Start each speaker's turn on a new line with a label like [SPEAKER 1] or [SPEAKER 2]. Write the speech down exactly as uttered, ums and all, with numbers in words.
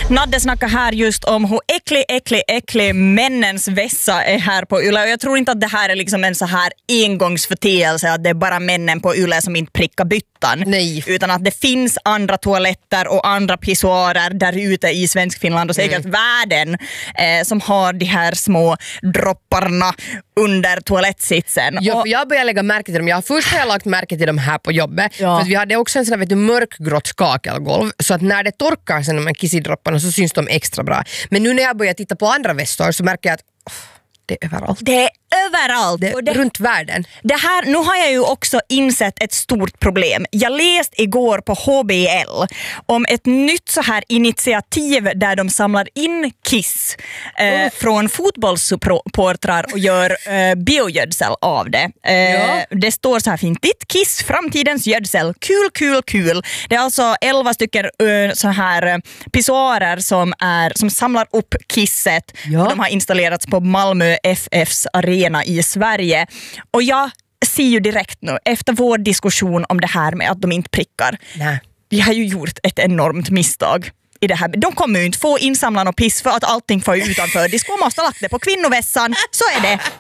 [SPEAKER 1] Nadde snackar här just om hur äcklig, äcklig, äcklig männens vässa är här på Yle. Och jag tror inte att det här är liksom en så här engångsförteelse att det är bara männen på Yle som inte prickar byttan.
[SPEAKER 2] Nej.
[SPEAKER 1] Utan att det finns andra toaletter och andra pissoarer där ute i Svensk Finland och säkert mm. världen eh, som har de här små dropparna under toalettsitsen.
[SPEAKER 2] Ja,
[SPEAKER 1] och,
[SPEAKER 2] för jag börjar lägga märke till dem. Jag har först har jag lagt märke till dem här på jobbet.
[SPEAKER 1] Ja.
[SPEAKER 2] För att vi hade också en sån här, vet du, mörkgrått skakelgolv. Så att när det torkar sen med kissidropparna så syns de extra bra. Men nu när jag börjar titta på andra vässor så märker jag att oh, det är överallt.
[SPEAKER 1] Det är överallt.
[SPEAKER 2] Det är
[SPEAKER 1] och det,
[SPEAKER 2] runt världen.
[SPEAKER 1] Det här, nu har jag ju också insett ett stort problem. Jag läste igår på H B L om ett nytt så här initiativ där de samlar in kiss eh, oh. från fotbollssupportrar och gör eh, biogödsel av det. Eh, ja. Det står så här fint: ditt kiss, framtidens gödsel. Kul, kul, kul. Det är alltså elva stycken eh, så här pissoarer som, är, som samlar upp kisset.
[SPEAKER 2] Ja.
[SPEAKER 1] Och de har installerats på Malmö F F:s arena i Sverige. Och jag ser ju direkt nu efter vår diskussion om det här med att de inte prickar.
[SPEAKER 2] Nej.
[SPEAKER 1] Vi har ju gjort ett enormt misstag i det här. De kommer ju inte få insamlan och piss för att allting får ju utanför. De skulle måste ha lagt det på kvinnovässan. Så är det.